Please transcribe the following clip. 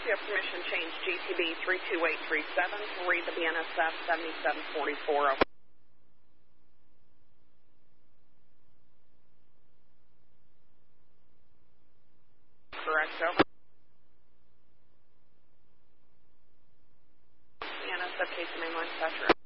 You have permission to change GTB 32837 to read the BNSF 7744. Over. Correct, over. BNSF case mainline dispatcher.